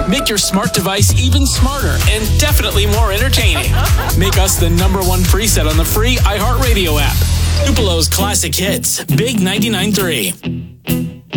Make your smart device even smarter and definitely more entertaining. Make us the #1 preset on the free iHeartRadio app. Tupelo's Classic Hits, Big 99.3.